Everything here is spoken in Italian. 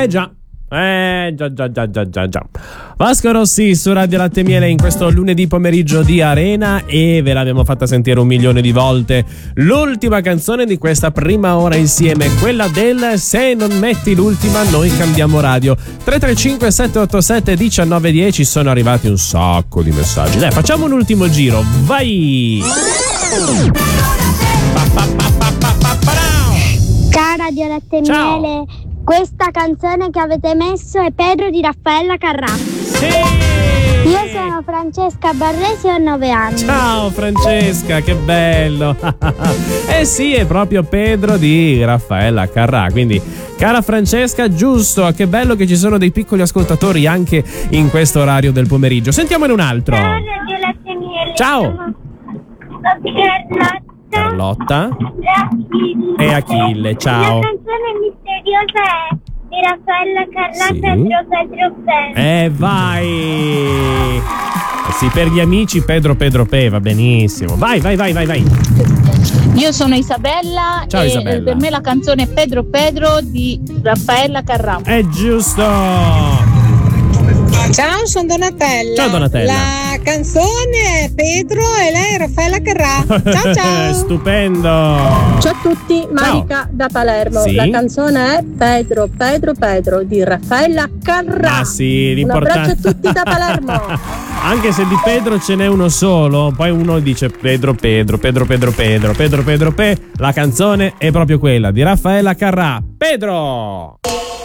Già. Vasco Rossi su Radio Latte e Miele in questo lunedì pomeriggio di Arena, e ve l'abbiamo fatta sentire 1 milione di volte. L'ultima canzone di questa prima ora insieme, quella del "Se non metti l'ultima noi cambiamo radio". 335 787 1910. Sono arrivati un sacco di messaggi. Dai, facciamo un ultimo giro, vai. Ciao Radio Latte e Miele, questa canzone che avete messo è Pedro di Raffaella Carrà. Sì! Io sono Francesca Barresi e ho 9 anni. Ciao Francesca, che bello! Eh sì, è proprio Pedro di Raffaella Carrà. Quindi, cara Francesca, giusto, che bello che ci sono dei piccoli ascoltatori anche in questo orario del pomeriggio. Sentiamone un altro. Ciao Radio Latte e Miele. Ciao. Carlotta e Achille, ciao. La canzone misteriosa è di Raffaella Carrà, Sì. Pedro Pe. Vai! Sì, per gli amici Pedro Pe, va benissimo. Vai. Io sono Isabella. Ciao, e Isabella. per me la canzone è Pedro di Raffaella Carrà. È giusto! Ciao, sono Donatella. Ciao, Donatella. La canzone è Pedro e lei è Raffaella Carrà. Ciao. Stupendo! Ciao a tutti, Marica da Palermo. Sì? La canzone è Pedro di Raffaella Carrà. Ah sì, Un l'importante. abbraccio a tutti da Palermo. Anche se di Pedro ce n'è uno solo, poi uno dice Pedro Pe. La canzone è proprio quella di Raffaella Carrà. Pedro!